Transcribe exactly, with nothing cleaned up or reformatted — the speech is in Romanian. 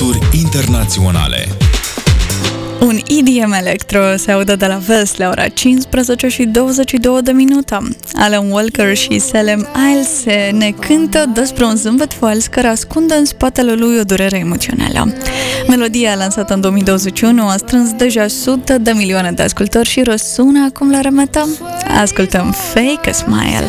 hituri internaționale. Un E D M electro se audă de la vest la ora cincisprezece și douăzeci și două de minute. Alan Walker și Salem Iles ne cântă despre un zâmbet fals care ascunde în spatele lui o durere emoțională. Melodia lansată în două mii douăzeci și unu a strâns deja sute de milioane de ascultări și răsună acum la remetă. Ascultăm Fake a Smile.